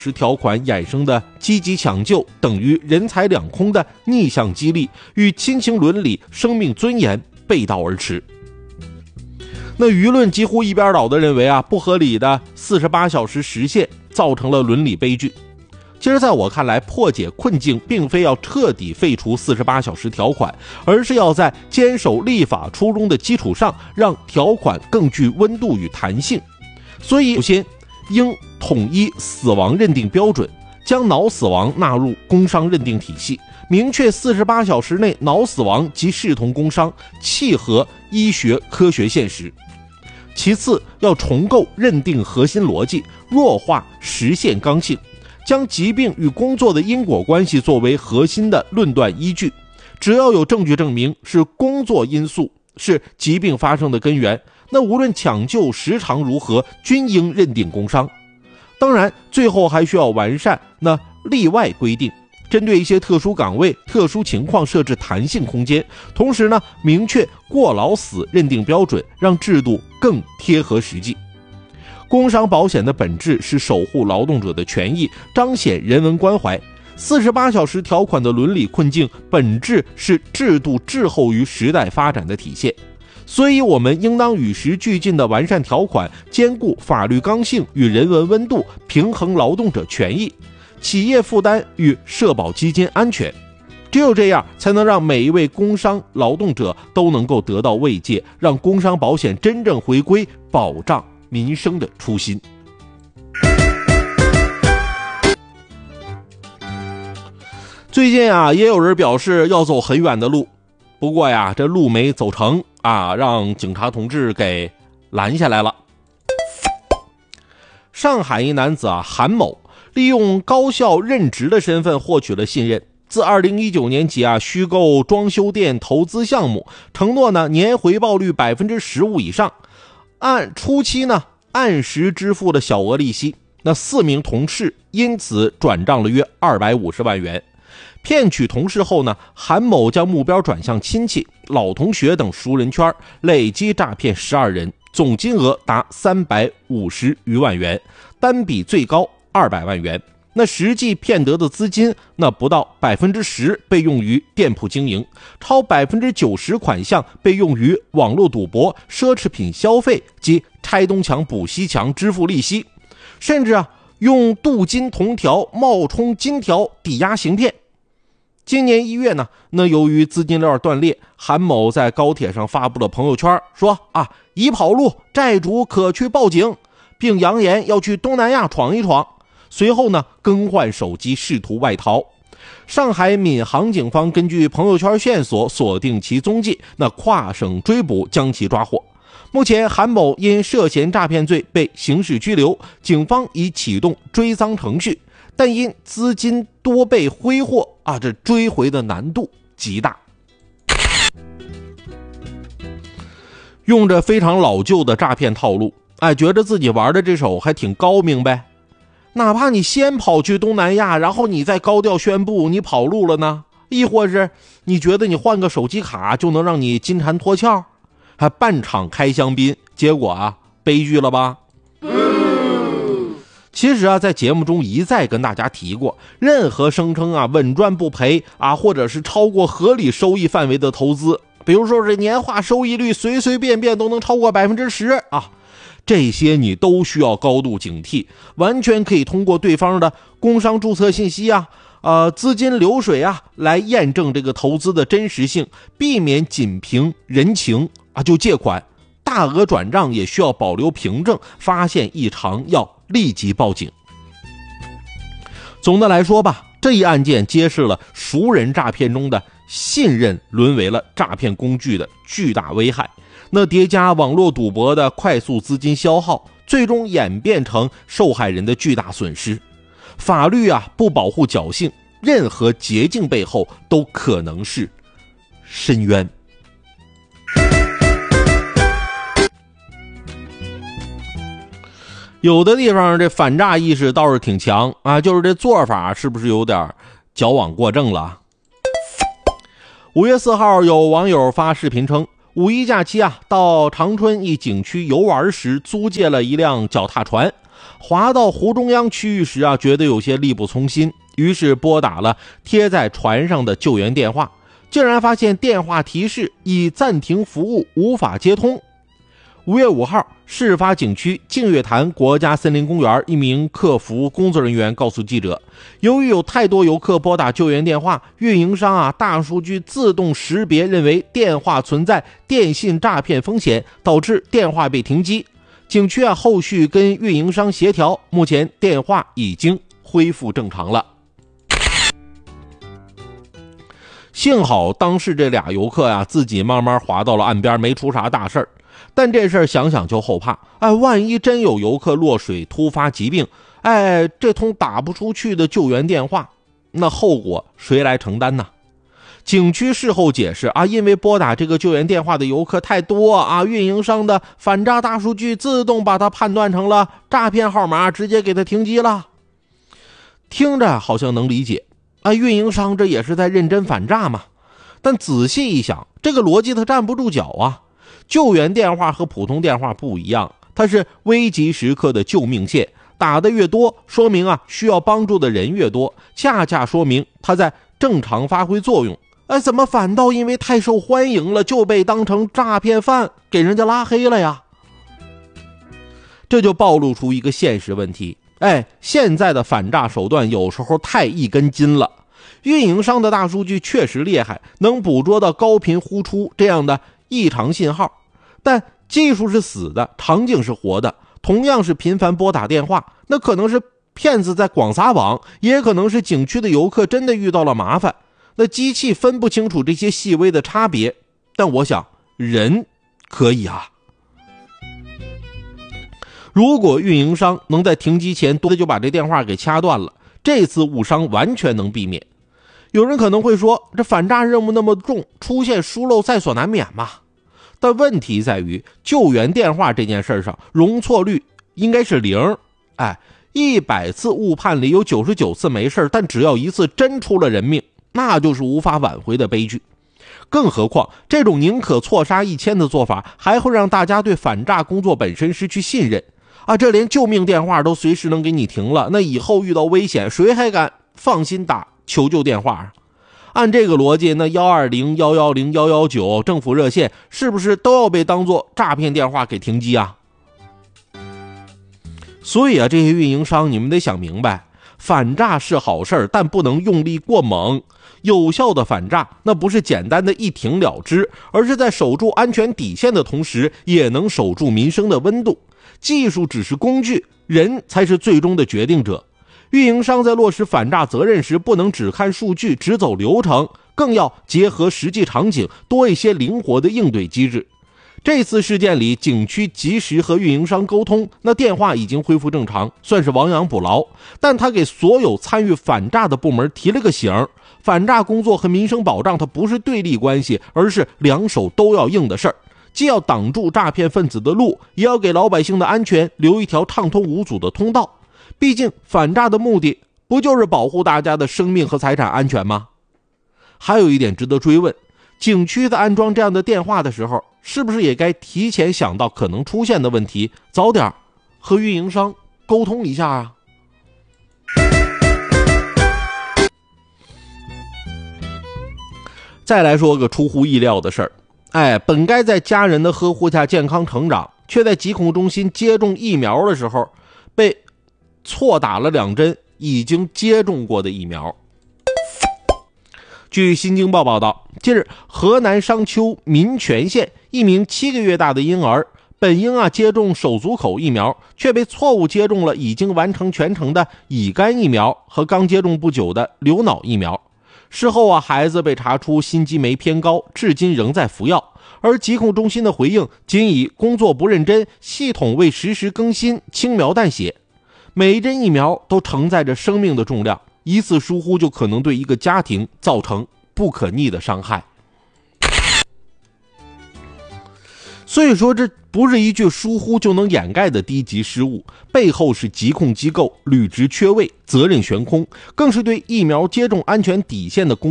条款衍生的积极抢救等于人财两空的逆向激励，与亲情伦理、生命尊严背道而驰。那舆论几乎一边倒的认为不合理的48小时时限造成了伦理悲剧。其实在我看来，破解困境并非要彻底废除48小时条款，而是要在坚守立法初衷的基础上，让条款更具温度与弹性。所以首先应统一死亡认定标准，将脑死亡纳入工伤认定体系，明确48小时内脑死亡即视同工伤，契合医学科学现实。其次，要重构认定核心逻辑，弱化实现刚性，将疾病与工作的因果关系作为核心的论断依据。只要有证据证明是工作因素是疾病发生的根源，那无论抢救时长如何，均应认定工伤。当然，最后还需要完善那例外规定，针对一些特殊岗位、特殊情况设置弹性空间，同时明确过劳死认定标准，让制度更贴合实际。工伤保险的本质是守护劳动者的权益，彰显人文关怀。48小时条款的伦理困境本质是制度滞后于时代发展的体现。所以我们应当与时俱进地完善条款，兼顾法律刚性与人文温度，平衡劳动者权益、企业负担与社保基金安全。只有这样，才能让每一位工伤劳动者都能够得到慰藉，让工伤保险真正回归保障民生的初心。最近也有人表示要走很远的路，不过这路没走成让警察同志给拦下来了。上海一男子韩某利用高校任职的身份获取了信任，自2019年起虚构装修店投资项目，承诺年回报率15%以上，按初期按时支付了小额利息。那4名同事因此转账了约250万元。骗取同事后韩某将目标转向亲戚、老同学等熟人圈，累计诈骗12人，总金额达350余万元，单笔最高200万元。那实际骗得的资金不到10%被用于店铺经营，超90%款项被用于网络赌博、奢侈品消费及拆东墙补西墙支付利息，甚至用镀金铜条冒充金条抵押行骗。今年1月由于资金链断裂，韩某在高铁上发布了朋友圈，说已跑路，债主可去报警，并扬言要去东南亚闯一闯。随后更换手机试图外逃。上海闵行警方根据朋友圈线索锁定其踪迹，跨省追捕将其抓获。目前韩某因涉嫌诈骗罪被刑事拘留，警方已启动追赃程序，但因资金多被挥霍这追回的难度极大。用着非常老旧的诈骗套路，觉得自己玩的这手还挺高明呗。哪怕你先跑去东南亚，然后你再高调宣布你跑路了呢，亦或是你觉得你换个手机卡就能让你金蝉脱壳，还半场开香槟，结果悲剧了吧。其实在节目中一再跟大家提过，任何声称稳赚不赔或者是超过合理收益范围的投资，比如说是年化收益率随随便便都能超过10%这些你都需要高度警惕，完全可以通过对方的工商注册信息资金流水来验证这个投资的真实性，避免仅凭人情就借款。大额转账也需要保留凭证，发现异常要立即报警。总的来说吧，这一案件揭示了熟人诈骗中的信任沦为了诈骗工具的巨大危害。那叠加网络赌博的快速资金消耗，最终演变成受害人的巨大损失。法律不保护侥幸，任何捷径背后都可能是深渊。有的地方这反诈意识倒是挺强就是这做法是不是有点矫枉过正了？5月4号，有网友发视频称，5一假期到长春一景区游玩时租借了一辆脚踏船， 滑到湖中央区域时觉得有些力不从心，于是拨打了贴在船上的救援电话，竟然发现电话提示已暂停服务，无法接通。5月5号，事发景区净月潭国家森林公园一名客服工作人员告诉记者，由于有太多游客拨打救援电话，运营商大数据自动识别认为电话存在电信诈骗风险，导致电话被停机。景区后续跟运营商协调，目前电话已经恢复正常了。幸好当时这俩游客自己慢慢滑到了岸边，没出啥大事儿。但这事儿想想就后怕，万一真有游客落水突发疾病，这通打不出去的救援电话，那后果谁来承担呢？景区事后解释因为拨打这个救援电话的游客太多运营商的反诈大数据自动把它判断成了诈骗号码，直接给它停机了。听着好像能理解运营商这也是在认真反诈嘛。但仔细一想，这个逻辑它站不住脚救援电话和普通电话不一样，它是危急时刻的救命线，打得越多，说明需要帮助的人越多，恰恰说明它在正常发挥作用。怎么反倒因为太受欢迎了，就被当成诈骗犯给人家拉黑了呀？这就暴露出一个现实问题，现在的反诈手段有时候太一根筋了。运营商的大数据确实厉害，能捕捉到高频呼出这样的异常信号，但技术是死的，场景是活的。同样是频繁拨打电话，那可能是骗子在广撒网，也可能是景区的游客真的遇到了麻烦。那机器分不清楚这些细微的差别，但我想人可以如果运营商能在停机前多的就把这电话给掐断了，这次误伤完全能避免。有人可能会说，这反诈任务那么重，出现疏漏在所难免嘛。但问题在于，救援电话这件事上容错率应该是0。100次误判里有99次没事，但只要一次真出了人命，那就是无法挽回的悲剧。更何况这种宁可错杀1000的做法，还会让大家对反诈工作本身失去信任这连救命电话都随时能给你停了，那以后遇到危险谁还敢放心打求救电话按这个逻辑，那120、110、119政府热线是不是都要被当作诈骗电话给停机所以这些运营商你们得想明白，反诈是好事，但不能用力过猛。有效的反诈那不是简单的一停了之，而是在守住安全底线的同时，也能守住民生的温度。技术只是工具，人才是最终的决定者。运营商在落实反诈责任时，不能只看数据，只走流程，更要结合实际场景，多一些灵活的应对机制。这次事件里，景区及时和运营商沟通，那电话已经恢复正常，算是亡羊补牢。但他给所有参与反诈的部门提了个醒，反诈工作和民生保障它不是对立关系，而是两手都要硬的事儿。既要挡住诈骗分子的路，也要给老百姓的安全留一条畅通无阻的通道。毕竟反诈的目的不就是保护大家的生命和财产安全吗？还有一点值得追问，景区在安装这样的电话的时候，是不是也该提前想到可能出现的问题，早点和运营商沟通一下再来说个出乎意料的事儿，本该在家人的呵护下健康成长，却在疾控中心接种疫苗的时候被错打了2针已经接种过的疫苗。据新京报报道，近日河南商丘民权县一名7个月大的婴儿本应接种手足口疫苗，却被错误接种了已经完成全程的乙肝疫苗和刚接种不久的流脑疫苗。事后孩子被查出心肌酶偏高，至今仍在服药。而疾控中心的回应仅以工作不认真，系统未实时更新轻描淡写。每一针疫苗都承载着生命的重量，一次疏忽就可能对一个家庭造成不可逆的伤害。所以说，这不是一句疏忽就能掩盖的低级失误，背后是疾控机构履职缺位，责任悬空，更是对疫苗接种安全底线的